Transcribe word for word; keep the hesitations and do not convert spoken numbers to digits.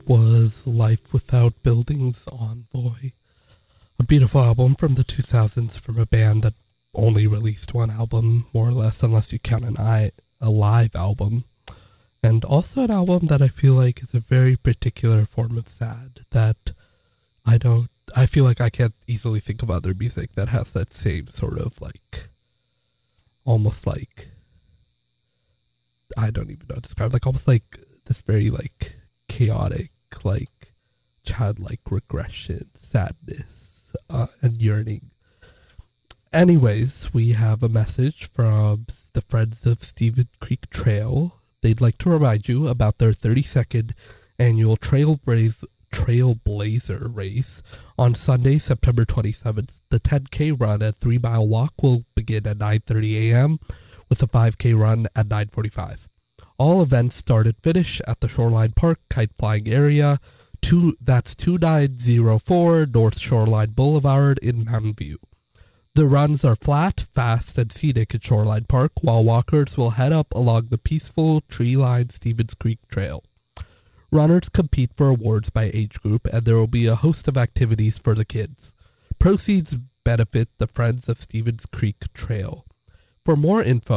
was Life Without Buildings Envoy, a beautiful album from the two thousands from a band that only released one album, more or less, unless you count an I, a live album. And also an album that I feel like is a very particular form of sad that I don't, I feel like I can't easily think of other music that has that same sort of like, almost like, I don't even know how to describe, like almost like this very like chaotic, like childlike regression, sadness, uh, and yearning. Anyways, we have a message from the Friends of Stevens Creek Trail. They'd like to remind you about their thirty-second annual Trailblaze, Trailblazer race on Sunday, September twenty-seventh. The ten K run at Three Mile Walk will begin at nine thirty a.m. with a five K run at nine forty-five. All events start and finish at the Shoreline Park Kite Flying Area. Two, that's two nine zero four North Shoreline Boulevard in Mountain View. The runs are flat, fast, and scenic at Shoreline Park, while walkers will head up along the peaceful, tree-lined Stevens Creek Trail. Runners compete for awards by age group, and there will be a host of activities for the kids. Proceeds benefit the Friends of Stevens Creek Trail. For more info,